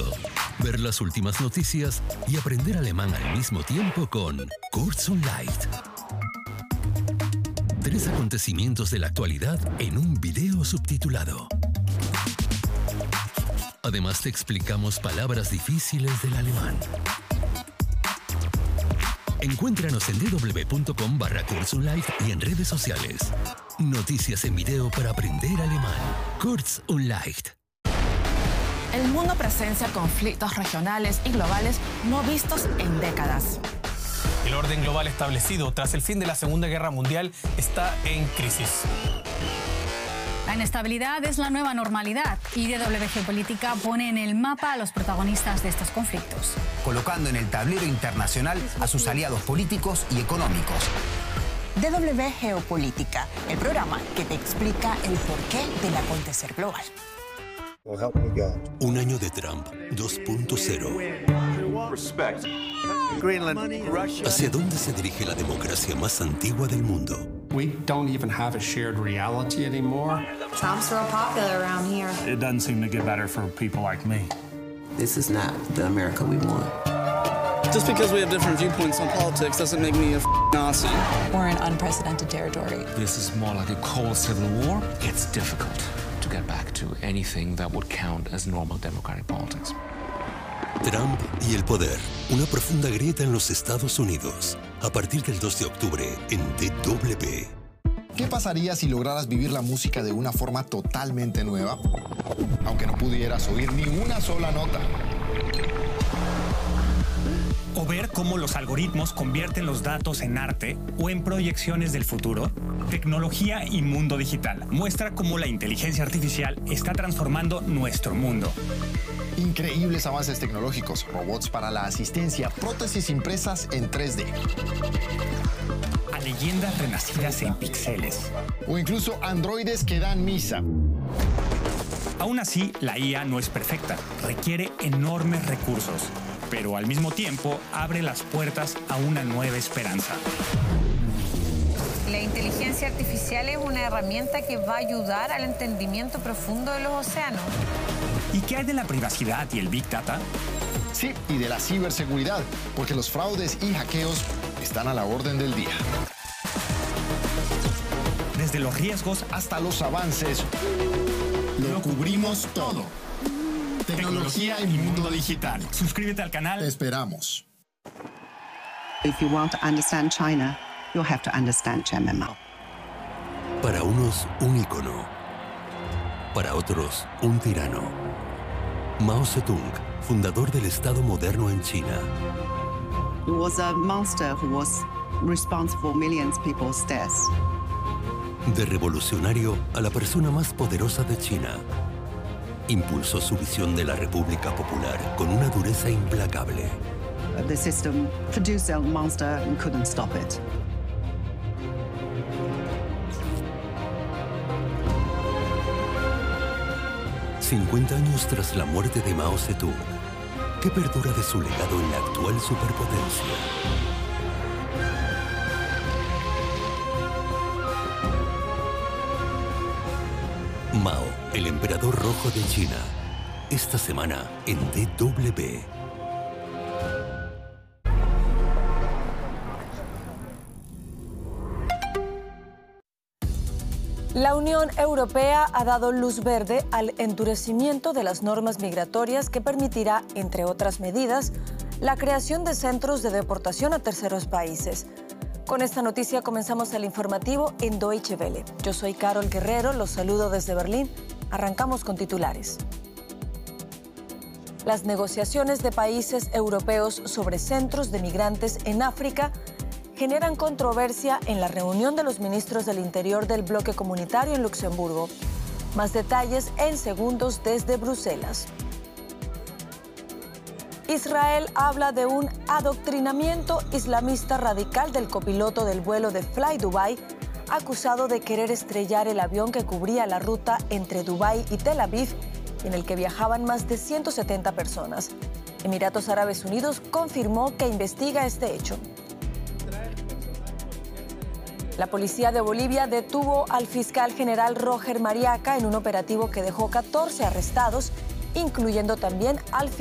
mundo. Ver las últimas noticias y aprender alemán al mismo tiempo con Kurz und Leicht. 3 acontecimientos de la actualidad en un video subtitulado. Además te explicamos palabras difíciles del alemán. Encuéntranos en www.com/Kurz und Leicht y en redes sociales. Noticias en video para aprender alemán. Kurz und Leicht. El mundo presencia conflictos regionales y globales no vistos en décadas. El orden global establecido tras el fin de la Segunda Guerra Mundial está en crisis. La inestabilidad es la nueva normalidad y DW Geopolítica pone en el mapa a los protagonistas de estos conflictos, colocando en el tablero internacional a sus aliados políticos y económicos. DW Geopolítica, el programa que te explica el porqué del acontecer global. Un año de Trump 2.0. ¿Hacia dónde se dirige la democracia más antigua del mundo? We don't even have a shared reality anymore. Trump's real popular around here. It doesn't seem to get better for people like me. This is not the America we want. Just because we have different viewpoints on politics doesn't make me a Nazi. We're in unprecedented territory. This is more like a cold civil war. It's difficult to get back to anything that would count as normal democratic politics. Trump y el poder. Una profunda grieta en los Estados Unidos. A partir del 2 de octubre en DW. ¿Qué pasaría si lograras vivir la música de una forma totalmente nueva? Aunque no pudieras oír ni una sola nota. O ver cómo los algoritmos convierten los datos en arte o en proyecciones del futuro. Tecnología y mundo digital. Muestra cómo la inteligencia artificial está transformando nuestro mundo. Increíbles avances tecnológicos, robots para la asistencia, prótesis impresas en 3D. A leyendas renacidas en píxeles. O incluso androides que dan misa. Aún así, la IA no es perfecta, requiere enormes recursos, pero al mismo tiempo abre las puertas a una nueva esperanza. La inteligencia artificial es una herramienta que va a ayudar al entendimiento profundo de los océanos. ¿Y qué hay de la privacidad y el Big Data? Sí, y de la ciberseguridad, porque los fraudes y hackeos están a la orden del día. Desde los riesgos hasta los avances, lo cubrimos todo. Tecnología y mundo digital. Suscríbete al canal. Te esperamos. If you want to understand China, you'll have to understand Chairman Mao. Para unos, un ícono. Para otros, un tirano. Mao Zedong, fundador del Estado moderno en China. He was a monster who was responsible for millions of people's deaths. De revolucionario a la persona más poderosa de China. Impulsó su visión de la República Popular con una dureza implacable. The system produced a monster and couldn't stop it. $50 años tras la muerte de Mao Zedong, ¿qué perdura de su legado en la actual superpotencia? Mao, el emperador rojo de China. Esta semana en DW. La Unión Europea ha dado luz verde al endurecimiento de las normas migratorias que permitirá, entre otras medidas, la creación de centros de deportación a terceros países. Con esta noticia comenzamos el informativo en Deutsche Welle. Yo soy Carol Guerrero, los saludo desde Berlín. Arrancamos con titulares. Las negociaciones de países europeos sobre centros de migrantes en África generan controversia en la reunión de los ministros del Interior del bloque comunitario en Luxemburgo. Más detalles en segundos desde Bruselas. Israel habla de un adoctrinamiento islamista radical del copiloto del vuelo de Fly Dubai, acusado de querer estrellar el avión que cubría la ruta entre Dubái y Tel Aviv, en el que viajaban más de 170 personas. Emiratos Árabes Unidos confirmó que investiga este hecho. La policía de Bolivia detuvo al fiscal general Roger Mariaca en un operativo que dejó 14 arrestados, incluyendo también al